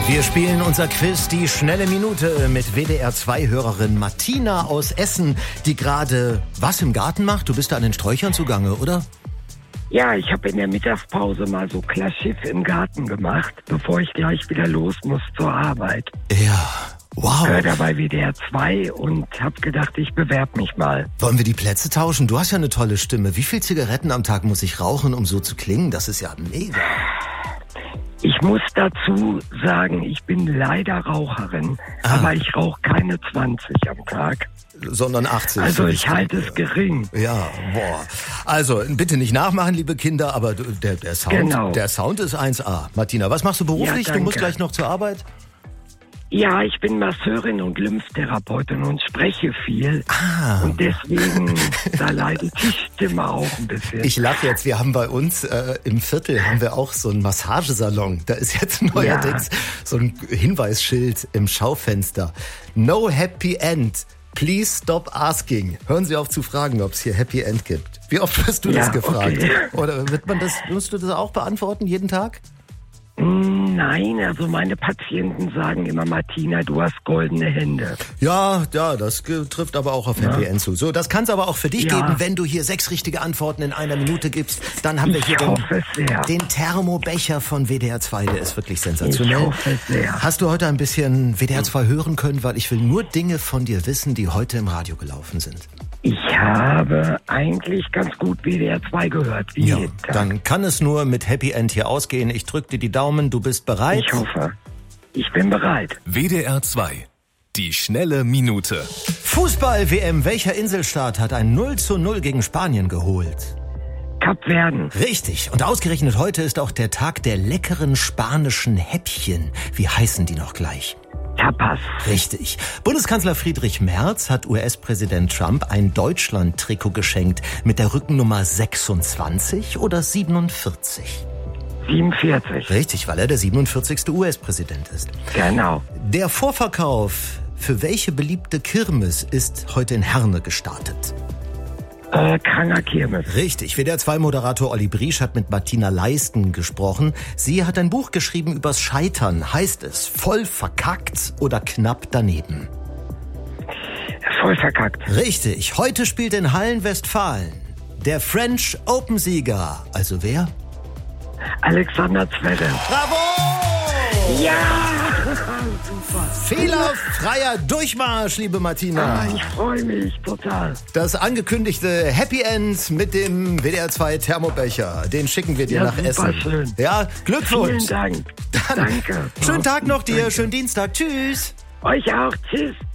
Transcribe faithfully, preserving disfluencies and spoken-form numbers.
Wir spielen unser Quiz, die schnelle Minute, mit W D R zwei Hörerin Martina aus Essen, die gerade was im Garten macht. Du bist da an den Sträuchern zugange, oder? Ja, ich habe in der Mittagspause mal so Klarschiff im Garten gemacht, bevor ich gleich wieder los muss zur Arbeit. Ja, wow. Ich höre dabei W D R zwei und habe gedacht, ich bewerbe mich mal. Wollen wir die Plätze tauschen? Du hast ja eine tolle Stimme. Wie viel Zigaretten am Tag muss ich rauchen, um so zu klingen? Das ist ja mega. Ich muss dazu sagen, ich bin leider Raucherin, ah. aber ich rauche keine zwanzig am Tag. Sondern achtzig. Also ich halte es gering. Ja, boah. Also bitte nicht nachmachen, liebe Kinder, aber der, der, Sound, genau. der Sound ist eins A. Martina, was machst du beruflich? Ja, du musst gleich noch zur Arbeit? Ja, ich bin Masseurin und Lymphtherapeutin und spreche viel. Ah. Und deswegen, da leidet die Stimme auch ein bisschen. Ich lache jetzt, wir haben bei uns äh, im Viertel haben wir auch so einen Massagesalon. Da ist jetzt neuerdings ja. so ein Hinweisschild im Schaufenster. No Happy End. Please stop asking. Hören Sie auf zu fragen, ob es hier Happy End gibt. Wie oft wirst du ja, das gefragt? Okay. Oder wird man das, musst du das auch beantworten jeden Tag? Nein, also meine Patienten sagen immer, Martina, du hast goldene Hände. Ja, ja, das trifft aber auch auf Happy ja. End zu. So, das kann es aber auch für dich ja. geben, wenn du hier sechs richtige Antworten in einer Minute gibst. Dann haben wir hier den, den Thermobecher von W D R zwei, der ist wirklich sensationell. Ich hoffe es sehr. Hast du heute ein bisschen W D R zwei hören können, weil ich will nur Dinge von dir wissen, die heute im Radio gelaufen sind. Ich habe eigentlich ganz gut W D R zwei gehört. Wie ja, jeden Tag. Dann kann es nur mit Happy End hier ausgehen. Ich drücke dir die Daumen, du bist bereit? Ich hoffe. Ich bin bereit. W D R zwei. Die schnelle Minute. Fußball-W M. Welcher Inselstaat hat ein null zu null gegen Spanien geholt? Kapverden. Richtig. Und ausgerechnet heute ist auch der Tag der leckeren spanischen Häppchen. Wie heißen die noch gleich? Tapas. Richtig. Bundeskanzler Friedrich Merz hat U S-Präsident Trump ein Deutschland-Trikot geschenkt mit der Rückennummer sechsundzwanzig oder siebenundvierzig? siebenundvierzig. Richtig, weil er der siebenundvierzigste U S-Präsident ist. Genau. Der Vorverkauf für welche beliebte Kirmes ist heute in Herne gestartet? Äh, Kranger Kirmes. Richtig. W D R zwei Moderator Olli Briesch hat mit Martina Leisten gesprochen. Sie hat ein Buch geschrieben übers Scheitern. Heißt es voll verkackt oder knapp daneben? Voll verkackt. Richtig. Heute spielt in Hallen-Westfalen der French Open-Sieger. Also wer? Alexander Zverev. Bravo! Ja! Super. Fehlerfreier Durchmarsch, liebe Martina. Ah, ich freue mich total. Das angekündigte Happy End mit dem W D R zwei Thermobecher, den schicken wir dir ja, nach super Essen. Schön. Ja, Glückwunsch. Vielen Dank. Dann Danke. Schönen Tag noch dir, Danke. schönen Dienstag. Tschüss. Euch auch. Tschüss.